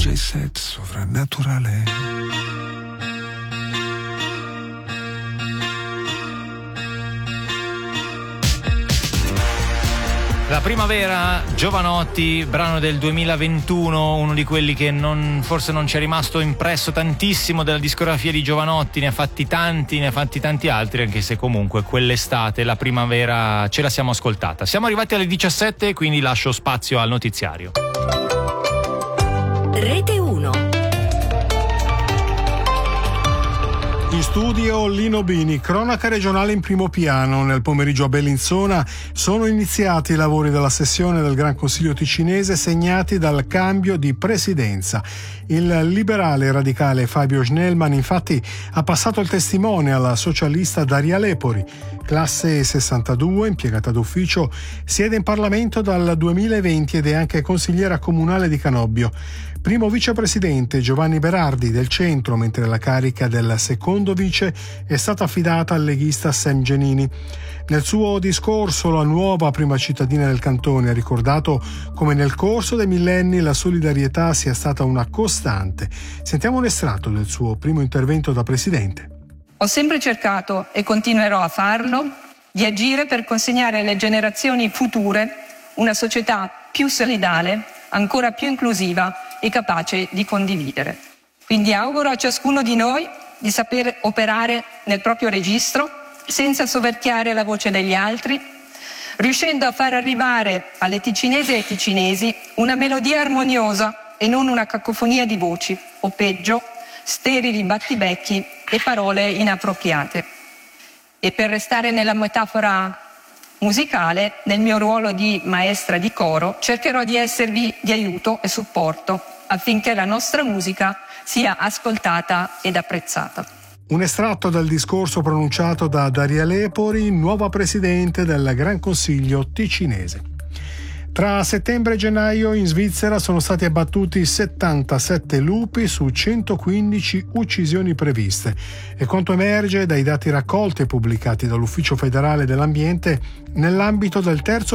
DJ set sovrannaturale. La primavera, Jovanotti, brano del 2021, uno di quelli che forse non ci è rimasto impresso tantissimo della discografia di Jovanotti, ne ha fatti tanti altri, anche se comunque quell'estate, la primavera, ce la siamo ascoltata. Siamo arrivati alle 17, quindi lascio spazio al notiziario. Rete 1. In studio Lino Bini, cronaca regionale in primo piano. Nel pomeriggio a Bellinzona sono iniziati i lavori della sessione del Gran Consiglio ticinese segnati dal cambio di presidenza. Il liberale radicale Fabio Schnellmann infatti ha passato il testimone alla socialista Daria Lepori. Classe 62, impiegata d'ufficio, siede in Parlamento dal 2020 ed è anche consigliera comunale di Canobbio. Primo vicepresidente Giovanni Berardi del centro, mentre la carica del secondo vice è stata affidata al leghista Sam Genini. Nel suo discorso la nuova prima cittadina del cantone ha ricordato come nel corso dei millenni la solidarietà sia stata una costante. Sentiamo un estratto del suo primo intervento da presidente. Ho sempre cercato, e continuerò a farlo, di agire per consegnare alle generazioni future una società più solidale, ancora più inclusiva e capace di condividere. Quindi auguro a ciascuno di noi di saper operare nel proprio registro, senza soverchiare la voce degli altri, riuscendo a far arrivare alle ticinesi e ai ticinesi una melodia armoniosa e non una cacofonia di voci, o peggio, sterili battibecchi e parole inappropriate. E per restare nella metafora musicale, nel mio ruolo di maestra di coro, cercherò di esservi di aiuto e supporto affinché la nostra musica sia ascoltata ed apprezzata. Un estratto del discorso pronunciato da Daria Lepori, nuova presidente del Gran Consiglio ticinese. Tra settembre e gennaio in Svizzera sono stati abbattuti 77 lupi su 115 uccisioni previste. E quanto emerge dai dati raccolti e pubblicati dall'Ufficio federale dell'ambiente nell'ambito del terzo